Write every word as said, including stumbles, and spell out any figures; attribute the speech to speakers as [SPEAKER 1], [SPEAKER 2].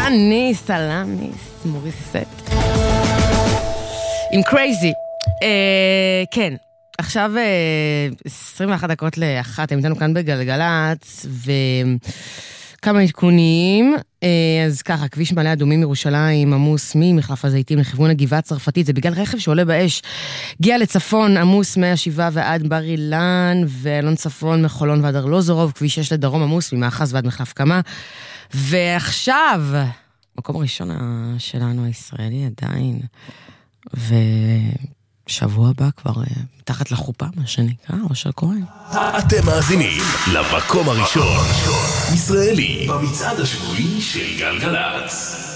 [SPEAKER 1] אני סלאמיס, מוריסט. עם קרייזי. כן, עכשיו עשרים ואחת דקות לאחת, הם איתנו כאן בגלגלץ, וכמה עדכונים. אז ככה, כביש מעלה אדומים ירושלים, עמוס ממחלף הזיתים לכיוון הגבעה הצרפתית, זה בגלל רכב שעולה באש. הגיע לצפון, עמוס מהשבעה ועד בר אילן, ואלון צפון מחולון ועד ארלוזורוב, כביש שש לדרום עמוס ממאחז ועד מחלף קמה. ועכשיו, מקום ראשון שלנו הישראלי עדיין, ושבוע הבא כבר מתחת לחופה, מה שנקרא, אושר כהן.
[SPEAKER 2] אתם מאזינים למקום הראשון ישראלי במצעד השבועי של גלגלץ.